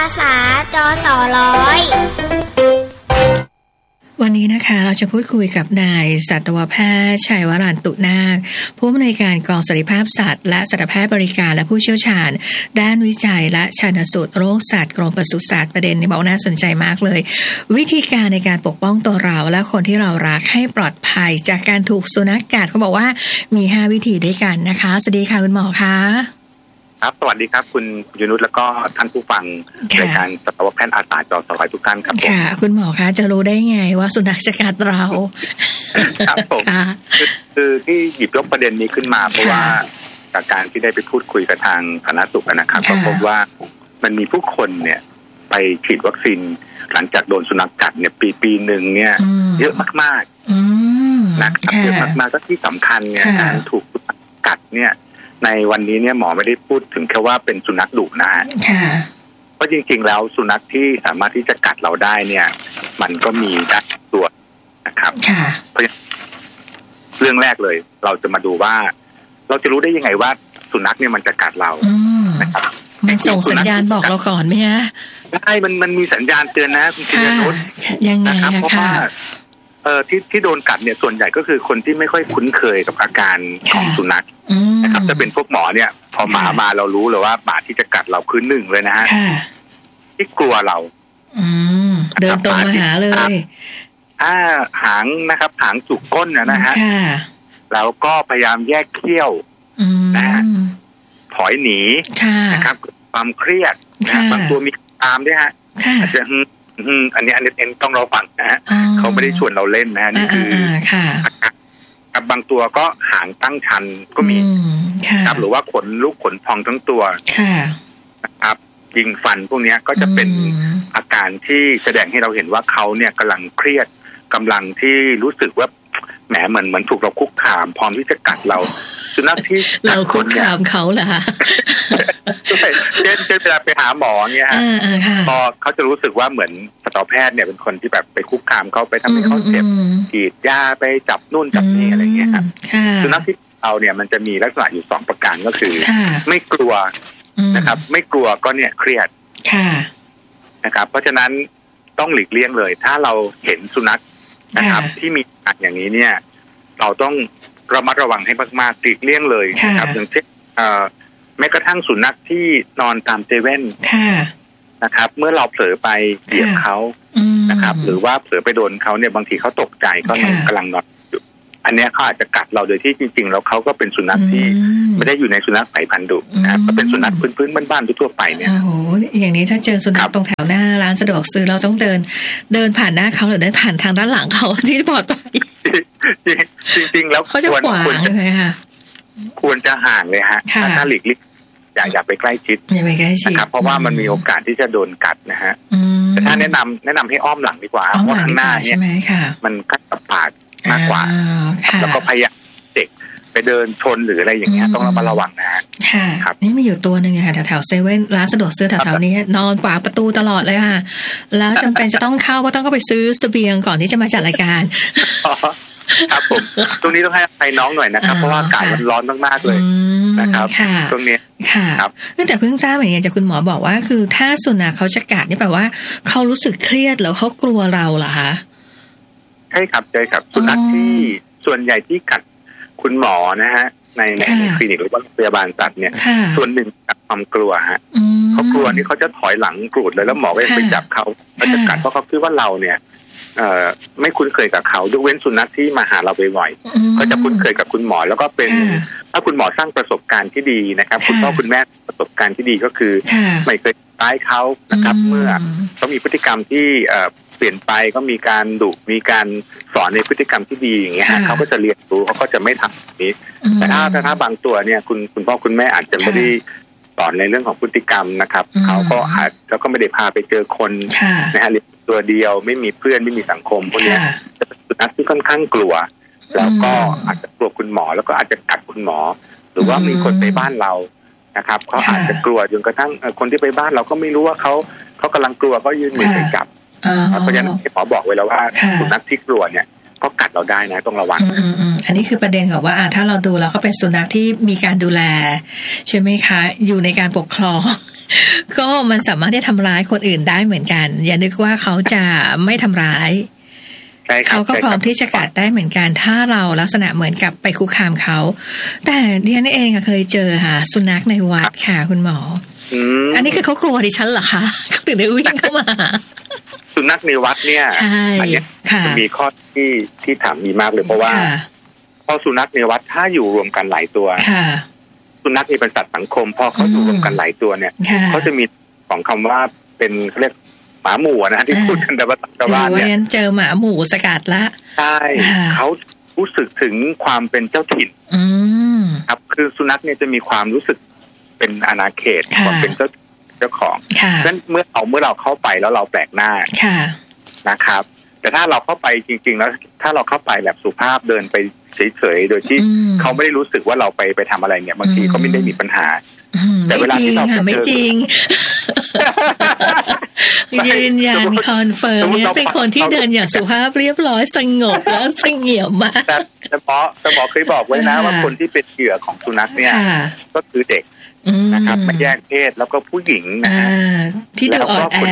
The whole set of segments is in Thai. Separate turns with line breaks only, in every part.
ษาจสร้อย
วันนี้นะคะเราจะพูดคุยกับนายสัตวแพทย์ชัยวรันตุนาคผู้อำนวยการกองสัตวภาพสัตว์และสัตวแพทย์บริการและผู้เชี่ยวชาญด้านวิจัยและชันสูตรโรคสัตว์กรมปศุสัตว์ประเด็นนี้บอกน่าสนใจมากเลยวิธีการในการปกป้องตัวเราและคนที่เรารักให้ปลอดภัยจากการถูกสุนัขกัดเขาบอกว่ามี5วิธีด้วยกันนะคะสวัสดีค่ะคุณหมอคะ
ครับสวัสดีครับคุณยุนุชแล้วก็ท่านผู้ฟังรายการสัตวแพทย์อาสาจสร้อยทุกท่านครับ
ค่ะคุณหมอคะจะรู้ได้ไงว่าสุนัขจะกัดเรา
ครับผมคือที่หยิบยกประเด็นนี้ขึ้นมาเพราะว่าจากการที่ได้ไปพูดคุยกับทางสาธารณสุขนะครับก็พบว่ามันมีผู้คนเนี่ยไปฉีดวัคซีนหลังจากโดนสุนัขกัดเนี่ยปีหนึ่งเนี่ยเยอะมากๆนะครับเยอะมากๆก็ที่สำคัญเนี่ยการถูกสุนัขกัดเนี่ยในวันนี้เนี่ยหมอไม่ได้พูดถึงแค่ว่าเป็นสุนัขดุนะฮะเพราะจริงๆแล้วสุนัขที่สามารถที่จะกัดเราได้เนี่ยมันก็มีได้ตัวนะครับเพราะเรื่องแรกเลยเราจะมาดูว่าเราจะรู้ได้ยังไงว่าสุนัขเนี่ยมันจะกัดเรานะครับ
มันส่งสัญญาณบอกเราก่อนไหมฮะ
ใช่มันมีสัญญาณเตือนนะคุณธีรนุช
ยังไง
นะครับเพราะว่าที่โดนกัดเนี่ยส่วนใหญ่ก็คือคนที่ไม่ค่อยคุ้นเคยกับอาการของสุนัขนะครับจะเป็นพวกหมอเนี่ยพอหมามาเรารู้เลยว่าหมาที่จะกัดเราคือหนึ่งเลยนะฮะที่กลัวเรา
เดินตรงมาหาเลย
หางนะครับหางจุกก้นนะฮะแล้วก็พยายามแยกเขี้ยวนะฮะถอยหนีนะครับความเครียดบางตัวมีตามด้วยฮะอาจจะอันนี้ต้องเราฟังนะฮะเขาไม่ได้ชวนเราเล่นนะนี่คือบางตัวก็หางตั้งชันก็มีครับหรือว่าขนลุกขนพองทั้งตัวนะครับยิงฟันพวกนี้ก็จะเป็นอาการที่แสดงให้เราเห็นว่าเขาเนี่ยกำลังเครียดกำลังที่รู้สึกว่าแหมเหมือนถูกเราคุกคามพร้อมที่จะกัดเราสุนัขที่
เราคุกคามเขาเหรอคะ
เช่นเวลาไปหาหมอเนี่ยฮะพอเขาจะรู้สึกว่าเหมือนสัตวแพทย์เนี่ยเป็นคนที่แบบไปคุกคามเขาไปทำให้เขาเจ็บฉีดยาไปจับนู่นจับนี่อะไรเงี้ยครับสุนัขที่เอาเนี่ยมันจะมีลักษณะอยู่2ประการก็คือไม่กลัวนะครับไม่กลัวก็เนี่ยเครียดนะครับเพราะฉะนั้นต้องหลีกเลี่ยงเลยถ้าเราเห็นสุนัขนะครับที่มีอาการอย่างนี้เนี่ยเราต้องระมัดระวังให้มากๆหลีกเลี่ยงเลยนะครับอย่างเช่นแม้กระทั่งสุนัขที่นอนตามเซเว่นนะครับเมื่อเราเผลอไปเหยียบเขานะครับหรือว่าเผลอไปโดนเขาเนี่ยบางทีเขาตกใจเขากำลังนอนอยู่อันนี้เขาอาจจะกัดเราโดยที่จริงๆแล้วเขาก็เป็นสุนัขที่ไม่ได้อยู่ในสุนัขสายพันธุ์ดุนะครับก็เป็นสุนัขพื้นๆบ้านๆทั่วไปเนี่ย
โอ้โหอย่างนี้ถ้าเจอสุนัขตรงแถวหน้าร้านสะดวกซื้อเราต้องเดินผ่านหน้าเขาหรือเดินผ่านทางด้านหลังเขาที่ปลอดภัย
จริงๆแล้ว
เขาจะขวางเลยค่ะ
ควรจะห่างเลยฮะถ้าหลีกเลี่ยงอย่าไปใกล้ชิดนะครับเพราะว่ามันมีโอกาสที่จะโดนกัดนะฮะแต่ถ้าแนะนำให้อ้อมหลังดีกว่าเพราะข้างหน้าเนี่ยมันกัดกับปากมากกว่าแล้วก็พยายามเด็กไปเดินชนหรืออะไรอย่างเงี้ยต้องระวังนะฮะ
ครับนี่มีอยู่ตัวนึงค่ะแถวๆเซเว่นร้านสะดวกซื้อแถวๆนี้นอนขวางประตูตลอดเลยค่ะแล้วจำเป็นจะต้องเข้าก็ต้องไปซื้อเสบียงก่อนที่จะมาจัดรายการ
ครับผมตรงนี้ต้องให้อภัยน้องหน่อยนะครับเพราะว่าอากาศมันร้อนมากๆเลยนะครับตรงนี้
ครับแต่เพิ่งทราบอย่างเงี้ยจากคุณหมอบอกว่าคือถ้าสุนัขเขาจะกัดนี่แปลว่าเขารู้สึกเครียดแล้วเขากลัวเราเหรอคะ
ใช่ครับสุนัขที่ส่วนใหญ่ที่กัดคุณหมอนะฮะในคลินิกหรือว่าพยาบาลสัตว์เนี่ยส่วนหนึ่งจากความกลัวฮะเขากลัวนี่เขาจะถอยหลังกรูดเลยแล้วหมอก็ไปจับเขาจะกัดเพราะเขาคิดว่าเราเนี่ยไม่คุ้นเคยกับเขายกเว้นสุนัขที่มาหาเราบ่อยๆก็จะคุ้นเคยกับคุณหมอแล้วก็เป็นถ้าคุณหมอสร้างประสบการณ์ที่ดีนะครับคุณพ่อคุณแม่ประสบการณ์ที่ดีก็คือไม่เคยร้ายเขานะครับเมื่อเขามีพฤติกรรมที่เปลี่ยนไปก็มีการดุมีการสอนในพฤติกรรมที่ดีอย่างเงี้ยเขาก็จะเรียนรู้เขาก็จะไม่ทำแบบนี้แต่ถ้าบางตัวเนี่ยคุณพ่อคุณแม่อาจจะไม่ได้สอนในเรื่องของพฤติกรรมนะครับเขาก็อาจแล้วก็ไม่ได้พาไปเจอคนนะฮะตัวเดียวไม่มีเพื่อนไม่มีสังคมพวกนี้จะเป็นสุนัขที่ค่อนข้างกลัวแล้วก็อาจจะกลัวคุณหมอแล้วก็อาจจะกัดคุณหมอหรือว่ามีคนไปบ้านเรานะครับเขาอาจจะกลัวจนกระทั่งคนที่ไปบ้านเราก็ไม่รู้ว่าเขากำลังกลัวก็ยื่นมือไปจับเพราะฉะนั้นหมอบอกไว้แล้วว่าสุนัขที่กลัวเนี่ยก็กัดเราได้นะต้องระวัง
อันนี้คือประเด็นของว่าถ้าเราดูแล้วเขาเป็นสุนัขที่มีการดูแลใช่ไหมคะอยู่ในการปกครองก็มันสามารถที่ทำร้ายคนอื่นได้เหมือนกันอย่านึกว่าเขาจะไม่ทำร้ายเขาก็พร้อมที่จะกัดได้เหมือนกันถ้าเราลักษณะเหมือนกับไปคุกคามเขาแต่ดิฉันเองเคยเจอค่ะสุนัขในวัดค่ะคุณหมออันนี้คือเขากลัวดิฉันเหรอคะเขาถึงได้วิ่งเข้ามา
สุนัขในวัดเนี่ยอันนี้มีข้อที่ถามดีมากเลยเพราะว่าพอสุนัขในวัดถ้าอยู่รวมกันหลายตัวสุนัขนี่เป็นสัตว์สังคมพอเขาอยู่รวมกันหลายตัวเนี่ยเขาจะมีของคำว่าเป็นเขาเรียกหมาหมู่นะที่พูดกันแต่ว่าชาวบ้านเนี่ย
เจอหมาหมู่สกัดละ
ใช่เขารู้สึกถึงความเป็นเจ้าถิ่นครับคือสุนัขเนี่ยจะมีความรู้สึกเป็นอาณาเขตความเป็นเจ้าของฉะนั้นเมื่อเราเข้าไปแล้วเราแปลกหน้านะครับแต่ถ้าเราเข้าไปจริงๆแล้วถ้าเราเข้าไปแบบสุภาพเดินไปเฉยๆโดยที่เขาไม่ได้รู้สึกว่าเราไปทำอะไรเนี่ยบางทีเขาไม่ได้มีปัญหา
แต่เวลาที่เราไม่จริงยืนยันคอนเฟิร์มเนี่ยเป็นคนที่เดินอย่างสุภาพเรียบร้อยสงบแล้วเสงี่ยมมาก
แต่หมอเคยบอกไว้นะว่าคนที่เป็นเหยื่อของสุนัขเนี่ยก็คือเด็กนะครับมาแยกเพศแล้วก็ผู้หญิงนะฮะ
ที่ดูอ่อนแอ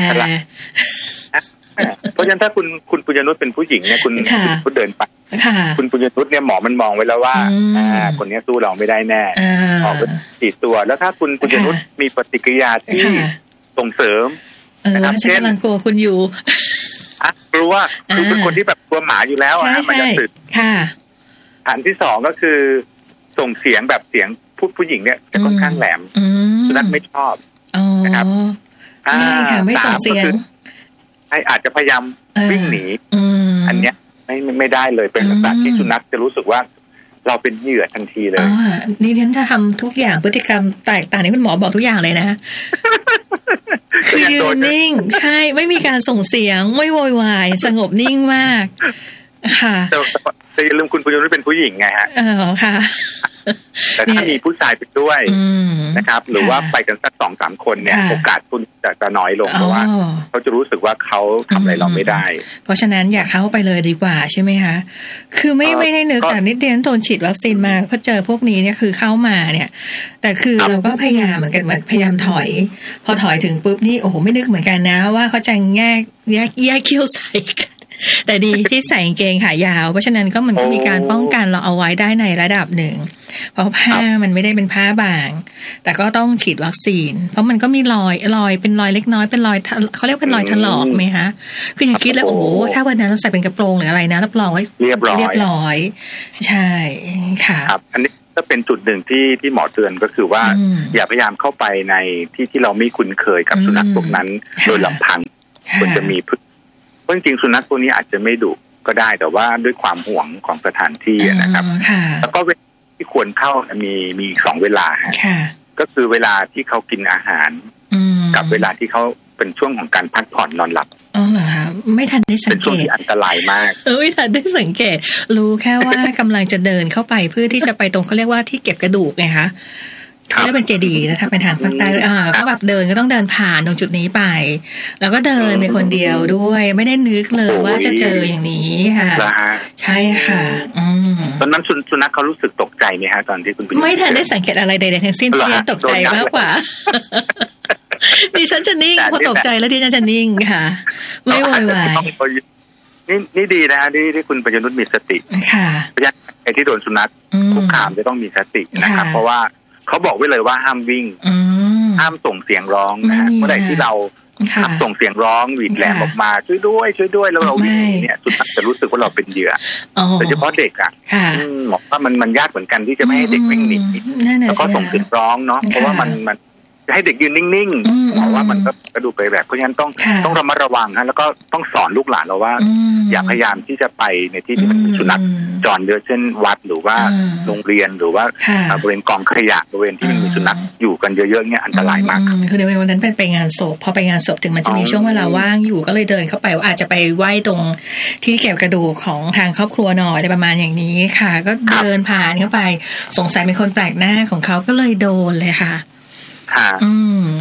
เพราะฉะนั้นถ้าคุณปุญญนุชเป็นผู้หญิงเนี่ยคุณเดินไปคุณปุญญนุชเนี่ยหมอมันมองไว้แล้วว่าคนนี้สู้เราไม่ได้แน่ออกไป4 ตัวแล้วถ้าคุณปุญญนุชมีปฏิกิริยาที่ส่งเสริม
นะครับฉันกำลังกลัวคุณอยู่
กลัวคือเป็นคนที่แบบกลัวหมาอยู่แล้วมันจะสึกอันที่2ก็คือส่งเสียงแบบเสียงผู้หญิงเนี่ยจะค่อนข้างแหลมสุนัขไม่ชอบนะครับ
ไม่ส่งเสียง
อาจจะพยายามวิ่งหนีอันเนี้ยไม่ได้เลยเป็นลักษณะที่สุนัขจะรู้สึกว่าเราเป็นเหยื่อทันทีเลย
นี่ฉันถ้าทำทุกอย่างพฤติกรรมแตกต่างนี่คุณหมอบอกทุกอย่างเลยนะคือยืนนิ่งใช่ไม่มีการส่งเสียงไม่โวยวายสงบนิ่งมากค่ะ
แต่อย่าลืมคุณปุญญนุชเป็นผู้หญิงไงฮะ
ค่ะ
แต่ถ้ามีผู้ชายไปด้วยนะครับหรือว่าไปกันสัก 2-3 คนเนี่ยโอกาสคุณจะน้อยลงเพราะว่าเขาจะรู้สึกว่าเขาทำอะไรเราไม่ได้
เพราะฉะนั้นอยากเข้าไปเลยดีกว่าใช่ไหมคะคือไม่ได้นึกแต่นิดเดียวโดนฉีดวัคซีนมาพอเจอพวกนี้เนี่ยคือเข้ามาเนี่ยแต่คือเราก็พยายามเหมือนกันพยายามถอยพอถอยถึงปุ๊บนี่โอ้โหไม่นึกเหมือนกันนะว่าเขาจะแยกเขี้ยวใส่กันแต่ดีที่ใส่กางเกงขายาวเพราะฉะนั้นก็มันก็มีการป้องกันเราเอาไว้ได้ในระดับหนึ่งเพราะผ้ามันไม่ได้เป็นผ้าบางแต่ก็ต้องฉีดวัคซีนเพราะมันก็มีรอยเป็นรอยเล็กน้อยเป็นรอยเขาเรียกเป็นรอยถลอกไหมคะคืออย่าคิดแล้วโอ้ถ้าวันนั้นเราใส่เป็นกระโปรงหรืออะไรนะรับรองว่า
เรียบ
ร้อยใช่ค่ะ
ครับอันนี้ก็เป็นจุดหนึ่งที่หมอเตือนก็คือว่าอย่าพยายามเข้าไปในที่เราไม่คุ้นเคยกับสุนัขพวกนั้นโดยลำพังควรจะมีจริงๆสุนัขพวกนี้อาจจะไม่ดุก็ได้แต่ว่าด้วยความห่วงของสถานที่นะครับแล้วก็เวลาที่ควรเข้ามี2 เวลาก็คือเวลาที่เขากินอาหารกับเวลาที่เขาเป็นช่วงของการพักผ่อนนอนหลับ
อ๋อเหรอคะไม่ทันได้สังเกตเป็น
ช่วงที่อันตรายมาก
ไม่ทันได้สังเกตรู้แค่ว่ากำลังจะเดินเข้าไปเพื่อที่จะไปตรงเขาเรียกว่าที่เก็บกระดูกไงคะเขาเรียกเป็นเจดีย์นะถ้าเป็นทางภาคใต้ก็แบบเดินก็ต้องเดินผ่านตรงจุดนี้ไปแล้วก็เดินไปคนเดียวด้วยไม่ได้นึกเลยว่าจะเจออย่างนี้ค่ะใช่ค่ะ
ตอนนั้นสุนัขเขารู้สึกตกใจไหมฮะตอนที่คุณ
ไม่ทันได้สังเกตอะไรใดๆทั้งสิ้นที่ตกใจมากกว่าดิฉันจะนิ่งพอตกใจแล้วดิฉันจะนิ่งค่ะไม่โวยวาย
นี่ดีนะที่คุณปัญญนุชมีสติ
ค่ะ
เพราะฉะนั้นไอ้ที่โดนสุนัขคุกคามจะต้องมีสตินะครับเพราะว่าเขาบอกไว้เลยว่าห้ามวิ่งห้ามส่งเสียงร้องนะเมื่อใดที่เราส่งเสียงร้องหวีดแหลมออกมาช่วยด้วยแล้วเราวิ่งเนี่ยสุดท้ายจะรู้สึกว่าเราเป็นเหยื่อโดยเฉพาะเด็กบอกว่ามันยากเหมือนกันที่จะไม่ให้เด็กวิ่งหนีแล้วก็ส่งเสียงร้องเนาะเพราะว่ามันจะให้เด็กยืนนิ่งๆบอกว่ามันก็ดูไปแบบเพราะฉะนั้นต้องระมัดระวังนะแล้วก็ต้องสอนลูกหลานเราว่าอย่าพยายามที่จะไปในที่ที่มันมีสุนัขจรเยอะเช่นวัดหรือว่าโรงเรียนหรือว่าบริเวณกองขยะบริเวณที่มันมีสุนัขอยู่กันเยอะๆเนี่ยอันตรายมาก
คือในวันนั้นไปงานศพพอไปงานศพถึงมันจะมีช่วงเวลาว่างอยู่ก็เลยเดินเข้าไปว่าอาจจะไปไหว้ตรงที่เก็บกระดูกของทางครอบครัวหน่อยอะไรประมาณอย่างนี้ค่ะก็เดินผ่านเข้าไปสงสัยเป็นคนแปลกหน้าของเขาก็เลยโดนเลยค่ะ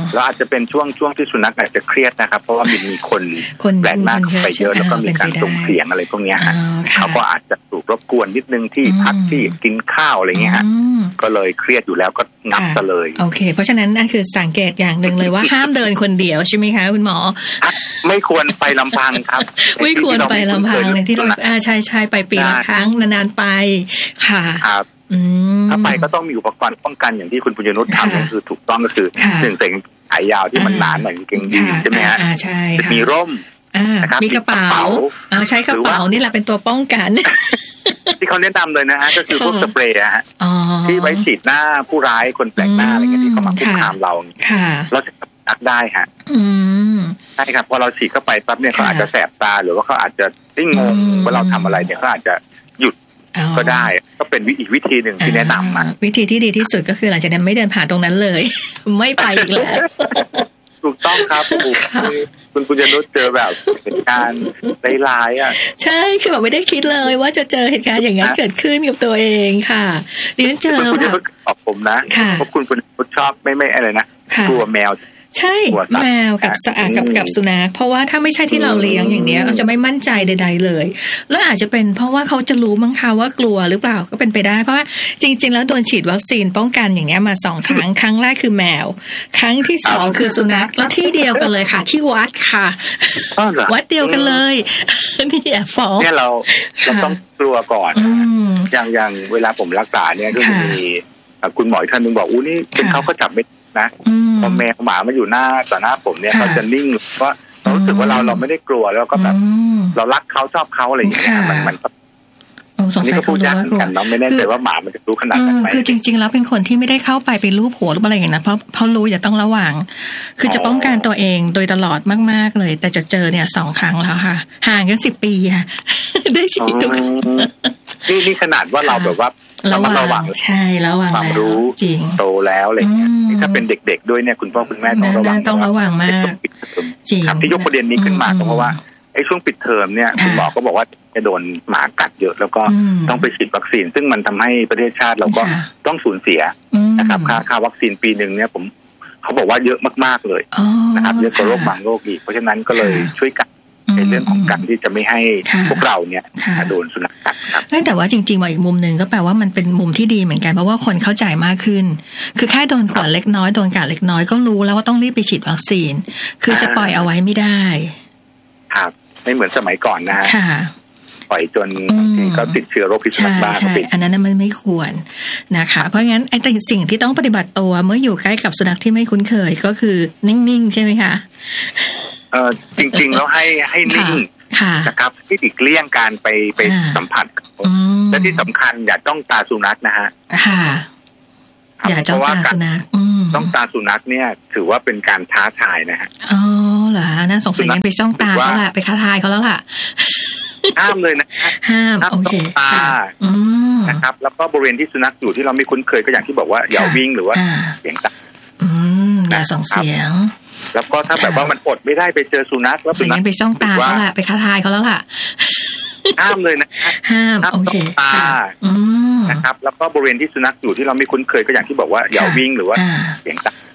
แล้วอาจจะเป็นช่วงที่สุนัขอาจจะเครียดนะครับเพราะว่ามีคนแปลกหน้าไปเยอะแล้วก็มีการส่งเสียงอะไรพวกนี้ฮะเขาก็อาจจะถูกรบกวนนิดนึงที่พักที่กินข้าวอะไรเงี้ยฮะก็เลยเครียดอยู่แล้วก็งับซะเลย
โอเคเพราะฉะนั้นนั่นคือสังเกตอย่างหนึ่งเลยว่าห้ามเดินคนเดียวใช่ไหมคะคุณหมอ
ไม่ควรไปลำพังครับ
ไม่ควรไปลำพังในที่เราใช่ไปปีละครั้งนานๆไปค่ะ
ครับถ้าไปก็ต้องมีอุปกรณ์ป้องกันอย่างที่คุณปุญญนุชทำก็คือถูกต้องก็คือหนึ่งเต่งขายาวที่มันหนาหน่อยเก่งดีใช่ไหมฮะมีร่ม
มีกระเป๋าใช้กระเป๋านี่แหละเป็นตัวป้องกัน
ที่เขาแนะนำเลยนะฮะก็คือพวกสเปรย์ฮะที่ไว้ฉีดหน้าผู้ร้ายคนแปลกหน้าอะไรเงี้ยที่เขามาคุกคามเราเราจะนักได้ฮะใช่ครับพอเราฉีดเข้าไปปั๊บเนี่ยเขาอาจจะแสบตาหรือว่าเขาอาจจะงงว่าเราทำอะไรเนี่ยเขาอาจจะหยุดก็ได้ก็เป็นอีกวิธีหนึ่งที่แนะนำมา
วิธีที่ดีที่สุดก็คือหลังจากนั้นไม่เดินผ่านตรงนั้นเลยไม่ไปอีกแล้ว
ถูกต้องครับคุณปุญญนุชเจอแบบเหตุการณ์ร้ายๆอ่ะ
ใช่คือแบบไม่ได้คิดเลยว่าจะเจอเหตุการณ์อย่างนั้นเกิดขึ้นกับตัวเองค่ะดิฉันเจอ
คุณปุญญนุชบอกผมนะเพราะคุณปุญญนุชชอบไม่อะไรนะกลัวแมว
ใช่แมวกับกับสุนัขเพราะว่าถ้าไม่ใช่ที่เราเลี้ยงอย่างเนี้ยเราจะไม่มั่นใจใดๆเลยแล้วอาจจะเป็นเพราะว่าเขาจะรู้มั้งคะว่ากลัวหรือเปล่าก็เป็นไปได้เพราะว่าจริงๆแล้วโดนฉีดวัคซีนป้องกันอย่างเนี้ยมา2 ครั้งครั้งแรกคือแมวครั้งที่2คือสุนัขแล้วที่เดียวกันเลยค่ะที่วัดค่ะวัดเดียวกันเลยนี่แอบฟ้อง
เนี่ยเราต้องกลัวก่อนอย่างเวลาผมรักษาเนี่ยก็มีคุณหมอท่านนึงบอกอู้นี่เป็นเขาก็จับไม่นะพอแมวหมามาอยู่ต่อหน้าผมเนี่ยเขาจะนิ่งเพราะเรารู้สึกว่าเราไม่ได้กลัวแล้วก็แบบเรารักเขาชอบเขาอะไรอย่างเงี้ยมัน
สงสัยเขารู้
ว่ากันเราไม่แน่ใจว่าหมามันจะรู้ขนาดไหน
คือจริงๆแล้วเป็นคนที่ไม่ได้เข้าไปรูปหัวหรืออะไรอย่างนั้นเพราะรู้อย่าต้องระวังคือจะป้องกันตัวเองโดยตลอดมากๆเลยแต่จะเจอเนี่ย2 ครั้งแล้วค่ะห่างกัน10 ปีค่ะได้ฉีดทุก
นี่ขนาดว่าเราแบบว่าระวัง
ใช่ระวัง
ความรู้จริงโตแล้วอะไรเงี้ยถ้าเป็นเด็กๆด้วยเนี่ยคุณพ่อคุณแม่ต้อง
ระวังมาก
จริงครับที่ยกประเด็นนี้ขึ้นมาเพราะว่าไอ้ช่วงปิดเทอมเนี่ยคุณหมอก็บอกว่าจะโดนหมากัดเยอะแล้วก็ต้องไปฉีดวัคซีนซึ่งมันทำให้ประเทศชาติเราก็ต้องสูญเสียนะครับค่าวัคซีนปีนึงเนี่ยเขาบอกว่าเยอะมากๆเลยนะครับเยอะกว่าโรคบางโรคอีกเพราะฉะนั้นก็เลยช่วยกันในเรื่องของการที่จะไม่ให้พวกเราเนี่ยโดนสุนัขกัดครับ
แต่ว่าจริงๆว่าอีกมุมนึงก็แปลว่ามันเป็นมุมที่ดีเหมือนกันเพราะว่าคนเข้าใจมากขึ้นคือแค่โดนข่วนเล็กน้อยโดนกัดเล็กน้อยก็รู้แล้วว่าต้องรีบไปฉีดวัคซีนคือจะปล่อยเอาไว้ไม่ได้
ครับไม่เหมือนสมัยก่อนนะฮะปล่อยจนก็ติดเชื้อโรคพิษสุนัขบ้า
อันนั้นมันไม่ควรนะคะเพราะงั้นไอ้สิ่งที่ต้องปฏิบัติตัวเมื่ออยู่ใกล้กับสุนัขที่ไม่คุ้นเคยก็คือนิ่งๆใช่ไหมคะ
จริงๆแล้วให้นิ่งนะครับที่หลีกเลี่ยงการไปสัมผัสและที่สำคัญอย่าจ้องตาสุนัขนะฮะ
อย่าจ้องตาสุนัข
จ้องตาสุนัขเนี่ยถือว่าเป็นการท้าทายนะฮะ
อ๋อเหรอน่าสงสัยงั้นไปจ้องตาเขาละไปท้าทายเขาแล้วล่ะ
ห้ามเลยนะ
ห้ามโอเค
ตานะครับแล้วก็บริเวณที่สุนัขอยู่ที่เราไม่คุ้นเคยก็อย่างที่บอกว่าอย่าวิ่งหรือว่าเสียงดัง
อย่าส่งเสียง
แล้วก็ถ้าแบบว่ามันอดไม่ได้ไปเจอสุนัขแล้วสุนัข
ไปจ้องตาเขาละไปท้าทายเขาแล้วล่ะ
ห้ามเลยนะ
ห้ามโอเค
ตานะครับแล้วก็บริเวณที่สุนัขอยู่ที่เราไม่คุ้นเคยก็อย่างที่บอกว่าอย่าวิ่งหรือว่าเสียงดัง